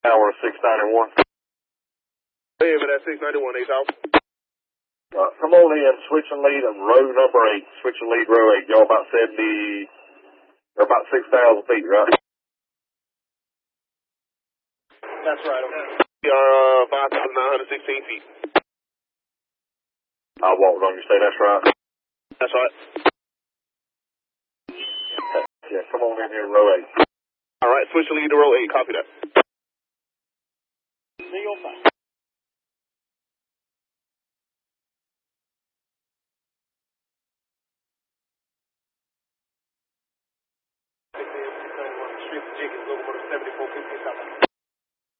Tower 691. Hey, but that's 691, 8 Alpha. Come on in, switch and lead of row number 8. Switch and lead row 8. Y'all about 70, or about 6,000 feet, right? That's right, okay. We are 5,916 feet. I walked on you, say that's right. That's right. Yeah, come on in here, row 8. Alright, switch and lead to row 8, copy that. Single 5. Street Jenkins, locomotive 7450 South.